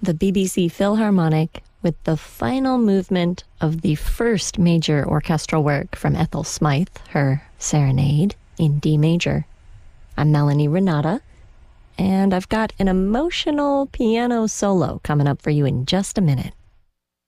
the BBC Philharmonic with the final movement of the first major orchestral work from Ethel Smythe, her Serenade in D major. I'm Melanie Renata, and I've got an emotional piano solo coming up for you in just a minute.